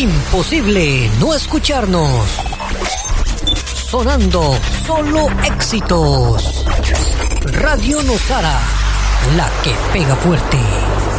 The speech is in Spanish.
Imposible no escucharnos. Sonando solo éxitos. Radio Nosara, la que pega fuerte.